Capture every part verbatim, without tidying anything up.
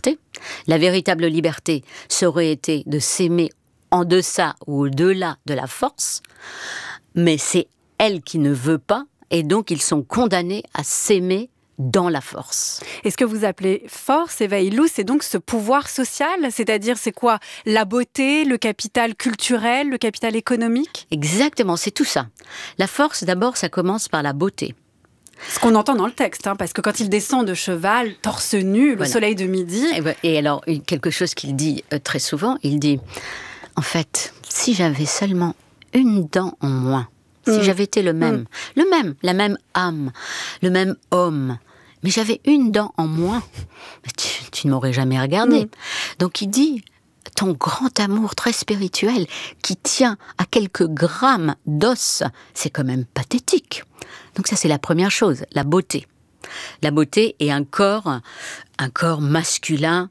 liberté. La véritable liberté, ça aurait été de s'aimer en deçà ou au-delà de la force, mais c'est elle qui ne veut pas, et donc ils sont condamnés à s'aimer dans la force. Et ce que vous appelez force, Eva Illouz, c'est donc ce pouvoir social, c'est-à-dire c'est quoi? La beauté, le capital culturel, le capital économique? Exactement, c'est tout ça. La force, d'abord, ça commence par la beauté. Ce qu'on entend dans le texte, hein, parce que quand il descend de cheval, torse nu, le voilà. soleil de midi... Et, ben, et alors, quelque chose qu'il dit euh, très souvent, il dit, en fait, si j'avais seulement une dent en moins, si mmh. j'avais été le même, mmh. le même, la même âme, le même homme, mais j'avais une dent en moins, tu, tu ne m'aurais jamais regardé. Mmh. Donc il dit, ton grand amour très spirituel qui tient à quelques grammes d'os, c'est quand même pathétique. Donc ça, c'est la première chose, la beauté. La beauté et un corps, un corps masculin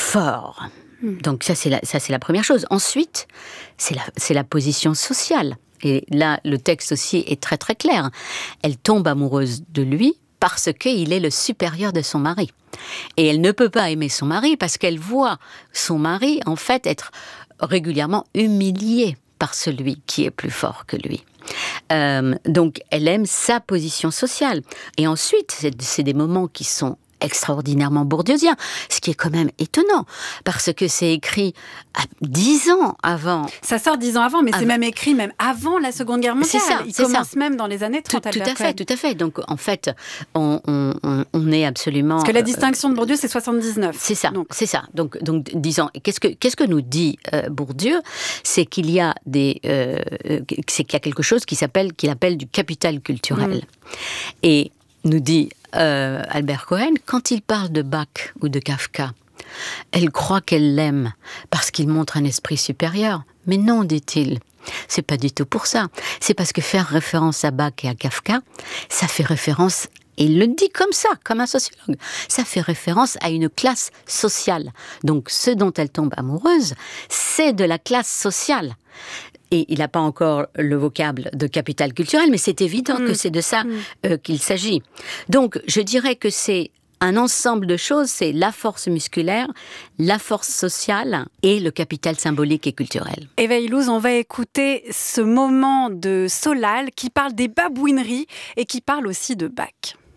fort. Mmh. Donc ça c'est, la, ça, c'est la première chose. Ensuite, c'est la, c'est la position sociale. Et là, le texte aussi est très très clair. Elle tombe amoureuse de lui parce qu'il est le supérieur de son mari. Et elle ne peut pas aimer son mari parce qu'elle voit son mari, en fait, être régulièrement humilié par celui qui est plus fort que lui. Euh, donc, elle aime sa position sociale. Et ensuite, c'est, c'est des moments qui sont extraordinairement bourdieusiens, ce qui est quand même étonnant, parce que c'est écrit à dix ans avant. Ça sort dix ans avant, mais avant. C'est même écrit même avant la Seconde Guerre mondiale. C'est ça, Il c'est commence ça. Même dans les années trente. Tout, tout à fait, tout à fait. Donc, en fait, on, on, on est absolument... Parce que la distinction de Bourdieu, c'est soixante-dix-neuf. C'est ça, donc. c'est ça. Donc, donc disons, qu'est-ce que, qu'est-ce que nous dit euh, Bourdieu? C'est qu'il y a des... Euh, c'est qu'il y a quelque chose qui s'appelle, qu'il appelle du capital culturel. Mmh. Et nous dit euh, Albert Cohen, quand il parle de Bach ou de Kafka, elle croit qu'elle l'aime parce qu'il montre un esprit supérieur. Mais non, dit-il, c'est pas du tout pour ça. C'est parce que faire référence à Bach et à Kafka, ça fait référence, et il le dit comme ça, comme un sociologue, ça fait référence à une classe sociale. Donc ce dont elle tombe amoureuse, c'est de la classe sociale. Et il n'a pas encore le vocable de capital culturel, mais c'est évident mmh. que c'est de ça mmh. euh, qu'il s'agit. Donc, je dirais que c'est un ensemble de choses, c'est la force musculaire, la force sociale et le capital symbolique et culturel. Eva Illouz, on va écouter ce moment de Solal qui parle des babouineries et qui parle aussi de Bach.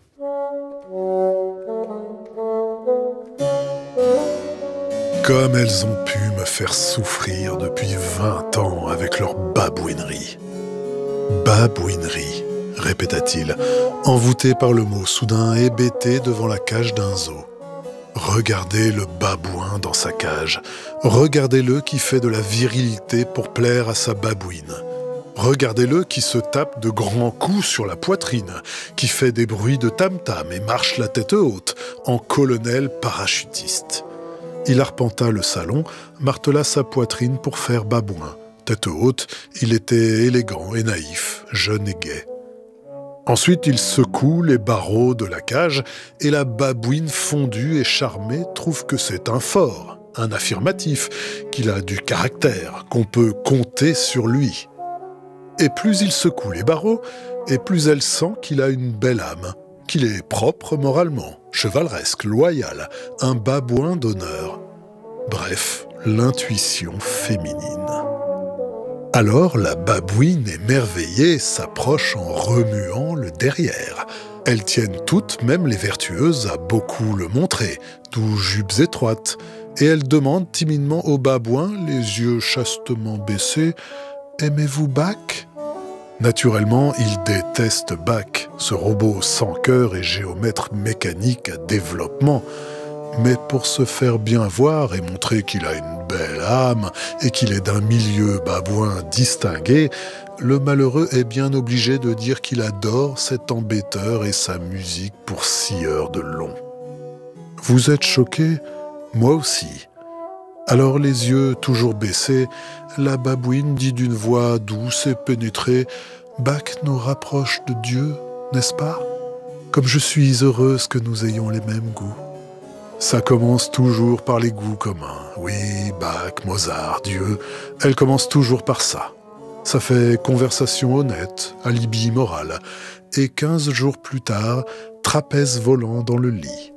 Comme elles ont pu me faire souffrir depuis vingt ans avec leur babouinerie. Babouinerie, répéta-t-il, envoûté par le mot soudain hébété devant la cage d'un zoo. Regardez le babouin dans sa cage. Regardez-le qui fait de la virilité pour plaire à sa babouine. Regardez-le qui se tape de grands coups sur la poitrine, qui fait des bruits de tam-tam et marche la tête haute en colonel parachutiste. Il arpenta le salon, martela sa poitrine pour faire babouin. Tête haute, il était élégant et naïf, jeune et gai. Ensuite, il secoue les barreaux de la cage et la babouine fondue et charmée trouve que c'est un fort, un affirmatif, qu'il a du caractère, qu'on peut compter sur lui. Et plus il secoue les barreaux, et plus elle sent qu'il a une belle âme, qu'il est propre moralement, chevaleresque, loyal, un babouin d'honneur. Bref, l'intuition féminine. Alors la babouine émerveillée s'approche en remuant le derrière. Elles tiennent toutes, même les vertueuses, à beaucoup le montrer, d'où jupes étroites, et elles demandent timidement au babouin, les yeux chastement baissés, « Aimez-vous Bach ?» Naturellement, il déteste Bach, ce robot sans cœur et géomètre mécanique à développement. Mais pour se faire bien voir et montrer qu'il a une belle âme et qu'il est d'un milieu babouin distingué, le malheureux est bien obligé de dire qu'il adore cet embêteur et sa musique pour six heures de long. Vous êtes choqués ? Moi aussi. Alors les yeux toujours baissés, la babouine dit d'une voix douce et pénétrée « Bach nous rapproche de Dieu, n'est-ce pas ? Comme je suis heureuse que nous ayons les mêmes goûts. » Ça commence toujours par les goûts communs. Oui, Bach, Mozart, Dieu, elle commence toujours par ça. Ça fait conversation honnête, alibi moral. Et quinze jours plus tard, trapèze volant dans le lit.